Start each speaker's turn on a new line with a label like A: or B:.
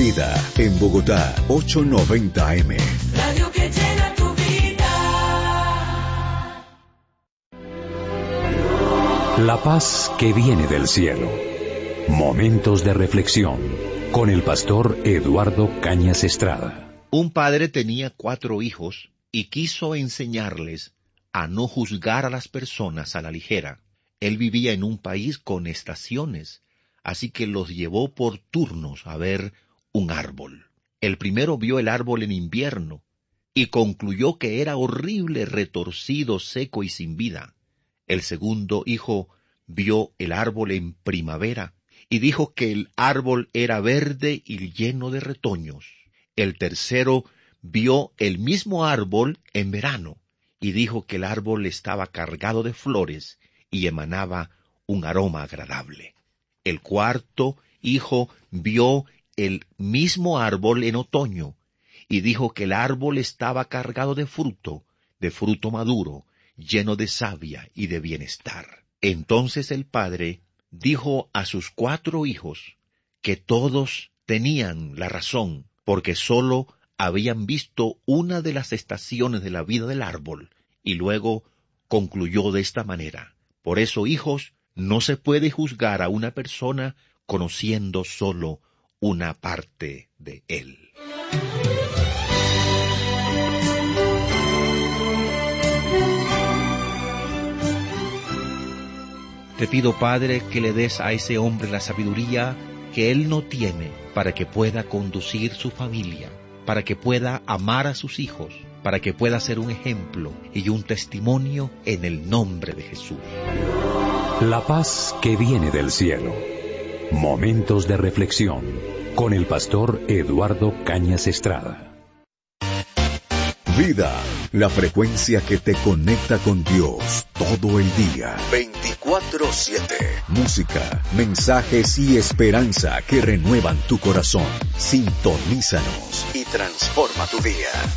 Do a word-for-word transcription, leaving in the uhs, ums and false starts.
A: Vida, en Bogotá, ochocientos noventa A M.
B: Radio que llena tu vida.
C: La paz que viene del cielo. Momentos de reflexión con el pastor Eduardo Cañas Estrada.
D: Un padre tenía cuatro hijos y quiso enseñarles a no juzgar a las personas a la ligera. Él vivía en un país con estaciones, así que los llevó por turnos a ver un árbol. El primero vio el árbol en invierno y concluyó que era horrible, retorcido, seco y sin vida. El segundo hijo vio el árbol en primavera y dijo que el árbol era verde y lleno de retoños. El tercero vio el mismo árbol en verano y dijo que el árbol estaba cargado de flores y emanaba un aroma agradable. El cuarto hijo vio el mismo árbol en otoño y dijo que el árbol estaba cargado de fruto, de fruto maduro, lleno de savia y de bienestar. Entonces el padre dijo a sus cuatro hijos que todos tenían la razón, porque sólo habían visto una de las estaciones de la vida del árbol, y luego concluyó de esta manera: por eso, hijos, no se puede juzgar a una persona conociendo solo una parte de él. Te pido, Padre, que le des a ese hombre la sabiduría que él no tiene para que pueda conducir su familia, para que pueda amar a sus hijos, para que pueda ser un ejemplo y un testimonio en el nombre de Jesús.
C: La paz que viene del cielo. Momentos de reflexión con el pastor Eduardo Cañas Estrada.
A: Vida, la frecuencia que te conecta con Dios todo el día. veinticuatro siete. Música, mensajes y esperanza que renuevan tu corazón. Sintonízanos y transforma tu día.